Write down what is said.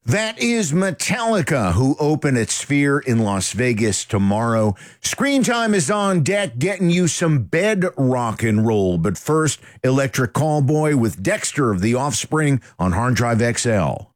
That is Metallica, who open at Sphere in Las Vegas tomorrow. Screen Time is on deck, getting you some bed rock and roll. But first, Electric Callboy with Dexter of The Offspring on Hard Drive XL.